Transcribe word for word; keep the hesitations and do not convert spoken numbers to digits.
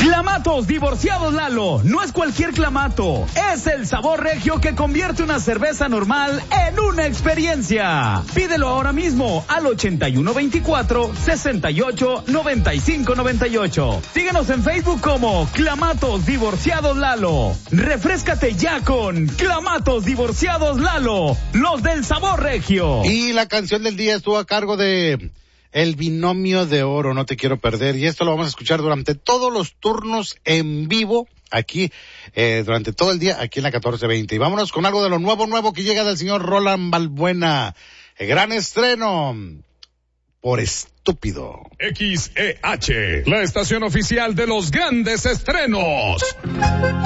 Clamatos Divorciados Lalo, no es cualquier clamato, es el sabor regio que convierte una cerveza normal en una experiencia. Pídelo ahora mismo al ochenta y uno veinticuatro, sesenta y ocho, noventa y cinco noventa y ocho. Síguenos en Facebook como Clamatos Divorciados Lalo. Refréscate ya con Clamatos Divorciados Lalo, los del sabor regio. Y la canción del día estuvo a cargo de El Binomio de Oro, No Te Quiero Perder, y esto lo vamos a escuchar durante todos los turnos en vivo, aquí, eh, durante todo el día, aquí en la catorce veinte. Y vámonos con algo de lo nuevo, nuevo que llega del señor Roland Balbuena. El gran estreno, Por Estúpido. X E H, la estación oficial de los grandes estrenos.